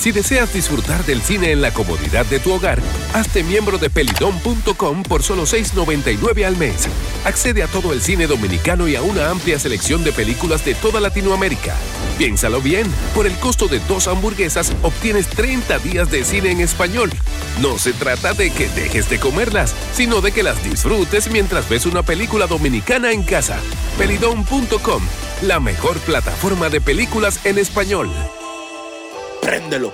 Si deseas disfrutar del cine en la comodidad de tu hogar, hazte miembro de pelidom.com por solo $6.99 al mes. Accede a todo el cine dominicano y a una amplia selección de películas de toda Latinoamérica. Piénsalo bien, por el costo de 2 hamburguesas obtienes 30 días de cine en español. No se trata de que dejes de comerlas, sino de que las disfrutes mientras ves una película dominicana en casa. Pelidom.com, la mejor plataforma de películas en español. Préndelo.